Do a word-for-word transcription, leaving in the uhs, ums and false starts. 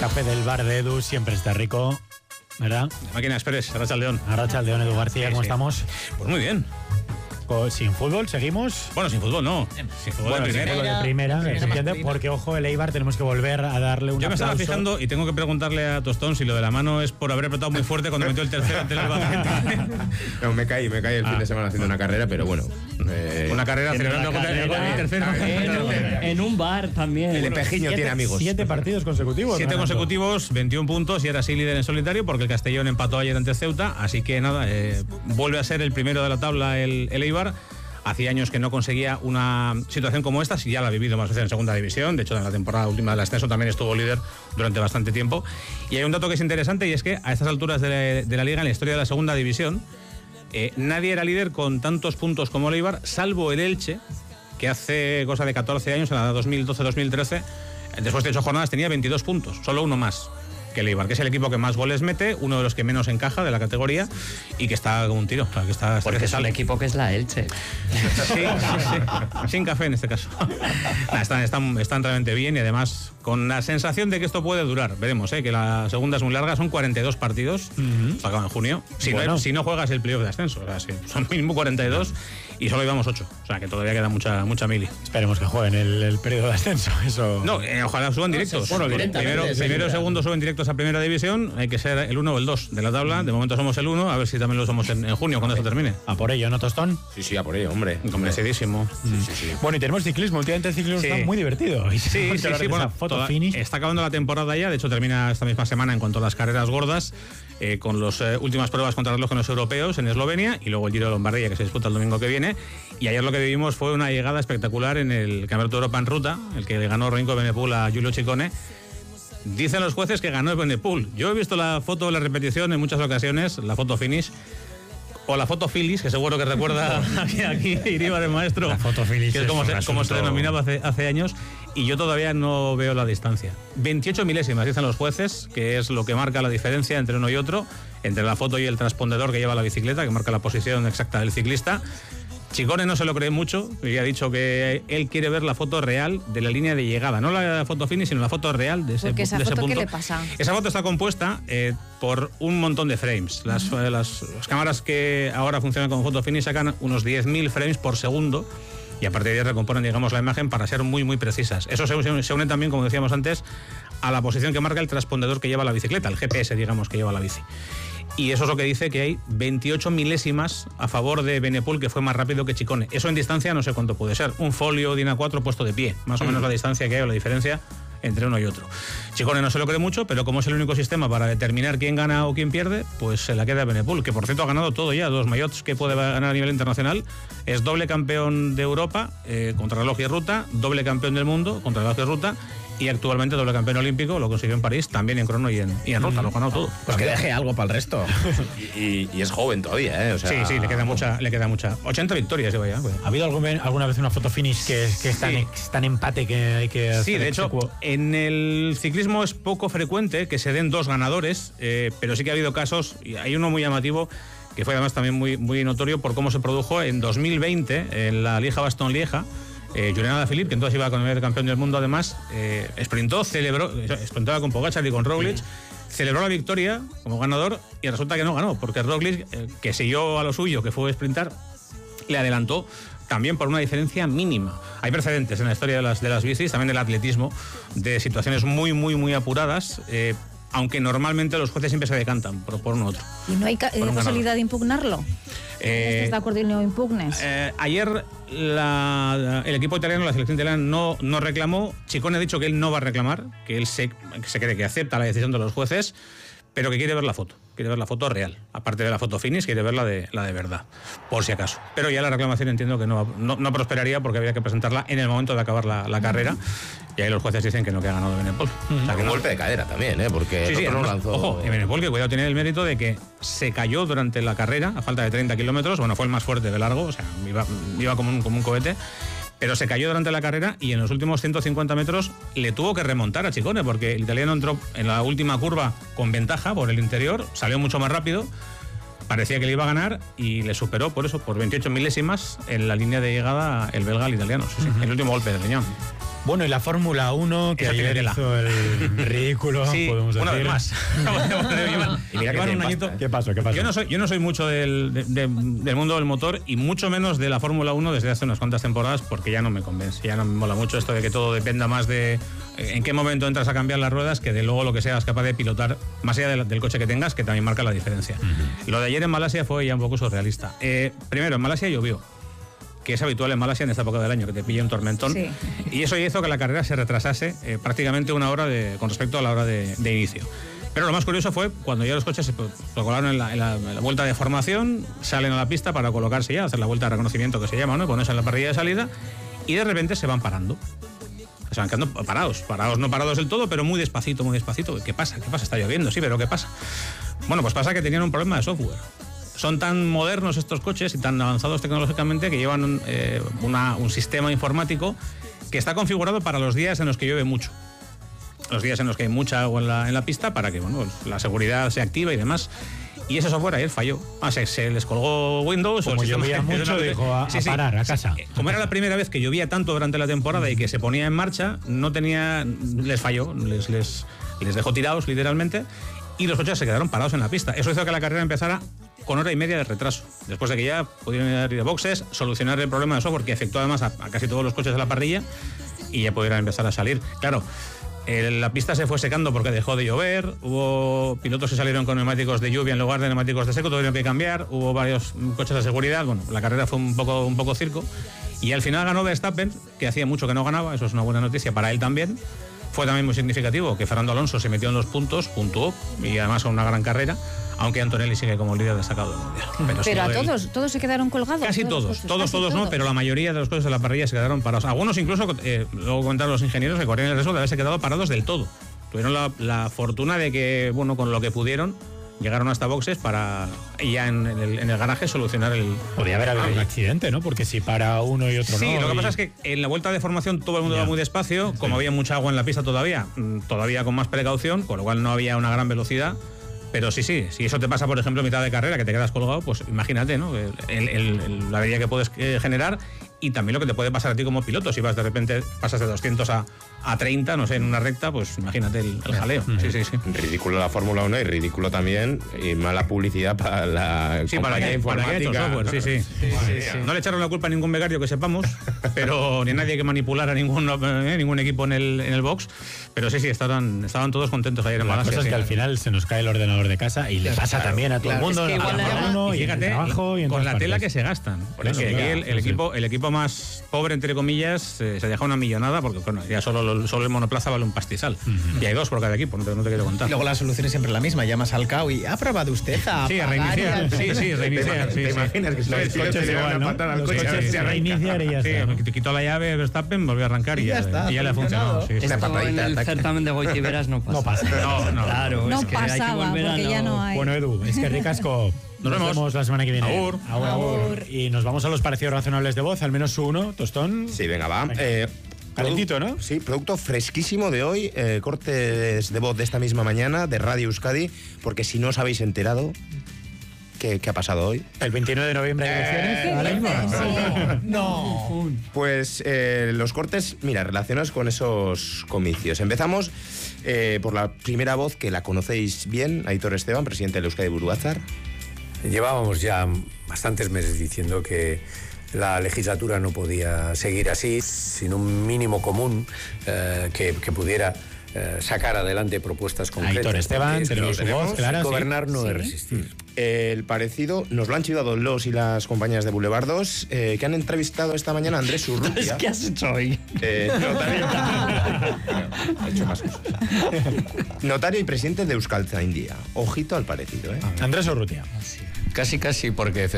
café del bar de Edu siempre está rico, ¿verdad? Máquina Express, Arrachaldeón. Arrachaldeón, Edu García, ¿cómo sí, sí. estamos? Pues muy bien. ¿Sin fútbol seguimos? Bueno, sin fútbol no. Sin fútbol bueno, de primera. Fútbol de primera, sí, ¿se entiende? Porque, ojo, el Eibar tenemos que volver a darle un Yo me aplauso. estaba fijando y tengo que preguntarle a Tostón si lo de la mano es por haber apretado muy fuerte cuando metió el tercero ante el Albacete. No, me caí, me caí el ah. fin de semana haciendo una carrera, pero bueno. Eh, una carrera celebrando con el tercero. En, en un bar también. El Empejiño tiene amigos. Siete partidos consecutivos. Siete ganando. consecutivos, veintiún puntos y ahora sí líder en solitario porque el Castellón empató ayer ante Ceuta. Así que nada, eh, vuelve a ser el primero de la tabla el, el Eibar. Hacía años que no conseguía una situación como esta, si ya la ha vivido más veces en segunda división. De hecho, en la temporada última del ascenso también estuvo líder durante bastante tiempo. Y hay un dato que es interesante y es que a estas alturas de la, de la liga, en la historia de la segunda división, eh, nadie era líder con tantos puntos como el Eibar, salvo el Elche, que hace cosa de catorce años, en la dos mil doce dos mil trece, después de ocho jornadas tenía veintidós puntos, solo uno más que el Eibar, que es el equipo que más goles mete, uno de los que menos encaja de la categoría y que está con un tiro. Que está, Porque que es sale. el equipo que es la Elche. Sí, sí, sí. Sin café en este caso. Nah, están, están, están realmente bien y además con la sensación de que esto puede durar. Veremos, ¿eh? Que la segunda es muy larga, son cuarenta y dos partidos, uh-huh. se acaban en junio. Si, bueno. no, si no juegas el playoff de ascenso, o sea, si son mínimo cuarenta y dos y solo íbamos ocho. O sea, que todavía queda mucha, mucha mili. Esperemos que jueguen el, el periodo de ascenso. Eso. No, eh, ojalá suban directos. No, bueno, primero, primero segundo suben directos a primera división. Hay que ser el uno o el dos de la tabla. De momento somos el uno, a ver si también lo somos en, en junio, cuando eso termine. A por ello, ¿no, Tostón? Sí, sí, a por ello, hombre. Convencidísimo. Sí, sí, sí. Bueno, y tenemos ciclismo. Últimamente el ciclismo sí. está muy divertido. Sí, sí, sí. sí bueno, foto toda, finish. Está acabando la temporada ya. De hecho, termina esta misma semana en cuanto a las carreras gordas, eh, con las eh, últimas pruebas contra reloj en los europeos en Eslovenia y luego el Giro de Lombardía, que se disputa el domingo que viene. Y ayer lo que vivimos fue una llegada espectacular en el Campeonato de Europa en ruta, el que ganó Renko Evenepoel a Giulio Ciccone. Dicen los jueces que ganó Evenepoel. Yo he visto la foto de la repetición en muchas ocasiones, la foto finish, o la foto Phillies, que seguro que recuerda aquí, aquí Iríbar, el maestro. La foto Phillies, que es como, se, como se denominaba hace, hace años, y yo todavía no veo la distancia. veintiocho milésimas, dicen los jueces, que es lo que marca la diferencia entre uno y otro, entre la foto y el transpondedor que lleva la bicicleta, que marca la posición exacta del ciclista. Ciccone no se lo cree mucho y ha dicho que él quiere ver la foto real de la línea de llegada, no la foto finish, sino la foto real de ese, Porque esa de ese foto, punto. ¿qué le pasa? Esa foto está compuesta eh, por un montón de frames. Las, uh-huh. las, las cámaras que ahora funcionan como foto finish sacan unos diez mil frames por segundo y a partir de ahí recomponen, digamos, la imagen para ser muy, muy precisas. Eso se, se une también, como decíamos antes, a la posición que marca el transpondedor que lleva la bicicleta, el G P S, digamos, que lleva la bici. Y eso es lo que dice que hay veintiocho milésimas a favor de Evenepoel, que fue más rápido que Ciccone. Eso en distancia no sé cuánto puede ser. Un folio Dina cuatro puesto de pie. Más o menos la distancia que hay o la diferencia entre uno y otro. Ciccone no se lo cree mucho, pero como es el único sistema para determinar quién gana o quién pierde, pues se la queda Evenepoel, que por cierto ha ganado todo ya, dos maillots que puede ganar a nivel internacional. Es doble campeón de Europa, eh, contrarreloj y ruta, doble campeón del mundo, contrarreloj y ruta, y actualmente doble campeón olímpico, lo consiguió en París, también en crono y en, y en ruta, lo ha ganado todo. Pues que deje algo para el resto. y, y, y es joven todavía, ¿eh? O sea, sí, sí, le queda mucha, le queda mucha. ochenta victorias lleva ya. Pues. ¿Ha habido algún, alguna vez una foto finish que, que es, tan, sí. es tan empate que hay que hacer? Sí, de hecho, execuo? En el ciclismo es poco frecuente que se den dos ganadores, eh, pero sí que ha habido casos, y hay uno muy llamativo, que fue además también muy, muy notorio por cómo se produjo en dos mil veinte, en la Lieja-Bastogne-Lieja. Eh, Julián Alaphilippe, que entonces iba con el campeón del mundo, además, eh, sprintó, celebró, sprintaba con Pogačar y con Roglic, celebró la victoria como ganador y resulta que no ganó, porque Roglic, eh, que siguió a lo suyo, que fue sprintar, le adelantó también por una diferencia mínima. Hay precedentes en la historia de las, de las bicis, también del atletismo, de situaciones muy, muy, muy apuradas, eh, aunque normalmente los jueces siempre se decantan por, por uno u otro. ¿Y no hay ca- posibilidad de impugnarlo? Eh, ¿Estás de acuerdo y no impugnes? Eh, ayer la, el equipo italiano, la selección italiana, no, no reclamó. Ciccone ha dicho que él no va a reclamar, que él se, que se cree que acepta la decisión de los jueces, pero que quiere ver la foto, quiere ver la foto real. Aparte de la foto finish, quiere ver la de, la de verdad, por si acaso. Pero ya la reclamación entiendo que no, no, no prosperaría porque habría que presentarla en el momento de acabar la, la carrera. Y ahí los jueces dicen que no, que ha ganado Evenepoel. O sea, que un golpe de cadera también, ¿eh? Porque sí, sí, no lanzó... Ojo, Evenepoel, que cuidado, tiene el mérito de que se cayó durante la carrera, a falta de treinta kilómetros, bueno, fue el más fuerte de largo, o sea, iba, iba como, un, como un cohete, pero se cayó durante la carrera y en los últimos ciento cincuenta metros le tuvo que remontar a Ciccone, porque el italiano entró en la última curva con ventaja por el interior, salió mucho más rápido, parecía que le iba a ganar y le superó por eso, por veintiocho milésimas en la línea de llegada el belga al italiano, sí, sí, uh-huh. El último golpe de riñón. Bueno, y la Fórmula uno, que Esa tiene ayer tela. hizo el ridículo, Sí, podemos una decir. vez más. Y mira que Llevan un tiene añito. pasta, ¿eh? ¿Qué pasó? ¿Qué pasó? Yo no soy, yo no soy mucho del, de- de- del mundo del motor y mucho menos de la Fórmula uno desde hace unas cuantas temporadas porque ya no me convence, ya no me mola mucho esto de que todo dependa más de eh, en qué momento entras a cambiar las ruedas que de luego lo que seas capaz de pilotar, más allá del, del coche que tengas, que también marca la diferencia. Uh-huh. Lo de ayer en Malasia fue ya un poco surrealista. Eh, primero, en Malasia llovió, que es habitual en Malasia en esta época del año, que te pilla un tormentón. Sí. Y eso hizo que la carrera se retrasase eh, prácticamente una hora de, con respecto a la hora de, de inicio. Pero lo más curioso fue cuando ya los coches se colocaron en la, en, la, en la vuelta de formación, salen a la pista para colocarse ya, hacer la vuelta de reconocimiento que se llama, ¿no? Ponerse en la parrilla de salida y de repente se van parando. Se van quedando parados, parados, no parados del todo, pero muy despacito, muy despacito. ¿Qué pasa? ¿Qué pasa? Está lloviendo, sí, pero ¿qué pasa? Bueno, pues pasa que tenían un problema de software. Son tan modernos estos coches y tan avanzados tecnológicamente que llevan un, eh, una, un sistema informático que está configurado para los días en los que llueve mucho. Los días en los que hay mucha agua en la, en la pista para que bueno, la seguridad se active y demás. Y ese software ayer falló. Ah, se, se les colgó Windows. Como o el sistema- llovía mucho, dijo a, Sí, a sí. parar, a casa. Como era la primera vez que llovía tanto durante la temporada y que se ponía en marcha, no tenía, les falló, les, les, les dejó tirados literalmente y los coches se quedaron parados en la pista. Eso hizo que la carrera empezara con hora y media de retraso, después de que ya pudieron ir de boxes, solucionar el problema de software que afectó además a, a casi todos los coches de la parrilla y ya pudieran empezar a salir. Claro, eh, la pista se fue secando porque dejó de llover, hubo pilotos que salieron con neumáticos de lluvia en lugar de neumáticos de seco, tuvieron que cambiar, hubo varios coches de seguridad, bueno, la carrera fue un poco, un poco circo y al final ganó Verstappen, que hacía mucho que no ganaba, eso es una buena noticia para él también. Fue también muy significativo que Fernando Alonso se metió en los puntos, puntuó y además con una gran carrera, aunque Antonelli sigue como líder destacado del mundial. Pero, Pero a él- todos, todos se quedaron colgados. Casi los todos, coches, todos, casi todos no, pero la mayoría de los coches de la parrilla se quedaron parados. Algunos incluso, eh, luego comentaron los ingenieros que corrían el riesgo de haberse quedado parados del todo. Tuvieron la, la fortuna de que, bueno, con lo que pudieron, llegaron hasta boxes para ya en, en, el, en el garaje solucionar el... Podría haber habido un accidente, ¿no? Porque si para uno y otro Sí, no. lo que y- pasa es que en la vuelta de formación todo el mundo Ya. iba muy despacio, como había mucha agua en la pista todavía, mm, todavía con más precaución, con lo cual no había una gran velocidad. Pero sí, sí, si eso te pasa, por ejemplo, a mitad de carrera, que te quedas colgado, pues imagínate, ¿no? El, el- el- la avería que puedes eh, generar y también lo que te puede pasar a ti como piloto. Si vas de repente, pasas de doscientos a, a treinta, no sé, en una recta, pues imagínate el, el jaleo. Sí, sí, sí. Ridículo la Fórmula uno y ridículo también y mala publicidad para la Sí, para compañía que, para que haya hecho informática. software, sí, sí. No le echaron la culpa a ningún becario que sepamos, pero ni a nadie que manipulara a ningún, eh, ningún equipo en el, en el box. Pero sí, sí, estaban, estaban todos contentos ayer en La Malasia. cosa es sí. que al final se nos cae el ordenador de casa y le pasa también a todo claro. el mundo. Es que a igual la era- Fórmula uno Y y en el fíjate, trabajo y en con todas la tela partes. que se gastan. Por eso, Que aquí claro, el, el sí, sí. equipo, el equipo más pobre, entre comillas, eh, se deja una millonada porque bueno, ya solo, lo- solo el monoplaza vale un pastizal. Y hay dos por cada equipo, no te, no te quiero contar. Y luego la solución es siempre la misma, llamas al C A O y ¿ha probado usted a Sí, a apagar y reiniciar. Sí, sí, reiniciar. ¿Te sí, sí. imaginas que si Sí, los sí, coches sí, le sí, dan igual, una ¿no? patada al Los coche? coches se se arranca? reinician y ya Sí, está. te quitó la llave Verstappen, volvió a arrancar y, Y ya ya, está, y ya le ha funcionado. funcionado. Sí, sí. Una Esto en patadita, el tac. certamen de Goitiberas no pasa. No pasa. No, no. Claro, No es que hay que pasaba, volver a porque ya no hay. Bueno, Edu, es que ricasco. Nos vemos. la semana que viene. Agur. Agur, agur. Y nos vamos a los parecidos razonables de voz, al menos uno, tostón. Sí, venga, va. Venga. Eh, Calentito, ¿no? Sí, producto fresquísimo de hoy, eh, cortes de voz de esta misma mañana de Radio Euskadi, porque si no os habéis enterado, ¿qué, qué ha pasado hoy? El veintinueve de noviembre hay elecciones. Ahora mismo. No. Pues eh, los cortes, mira, relacionados con esos comicios. Empezamos eh, por la primera voz que la conocéis bien, Aitor Esteban, presidente del Euskadi Buru Batzar. Llevábamos ya bastantes meses diciendo que la legislatura no podía seguir así, sin un mínimo común eh, que, que pudiera eh, sacar adelante propuestas concretas. Aitor Esteban, porque tenemos lo su tenemos. voz, clara. sí. gobernar no es resistir. El parecido nos lo han chivado los y las compañías de Boulevard dos, eh, que han entrevistado esta mañana a Andrés Urrutia. ¿Qué has hecho hoy? Eh, notario. Ha hecho más cosas. Notario y presidente de Euskaltzaindia. Ojito al parecido, ¿eh? Andrés Urrutia. Casi, casi, porque